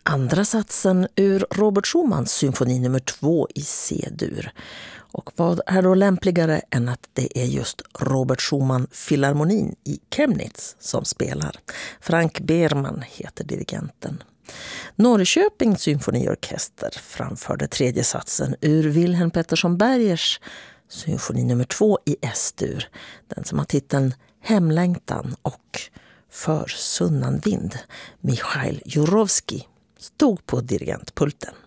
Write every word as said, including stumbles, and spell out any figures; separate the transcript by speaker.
Speaker 1: Andra satsen ur Robert Schumans symfoni nummer två i C-dur. Och vad är då lämpligare än att det är just Robert Schumann Filharmonin i Chemnitz som spelar. Frank Behrman heter dirigenten. Norrköpings symfoniorkester framförde tredje satsen ur Wilhelm Pettersson Bergers symfoni nummer två i S-dur. Den som har titeln Hemlängtan och För sunnan vind. Michail Jurovski stod på dirigentpulten.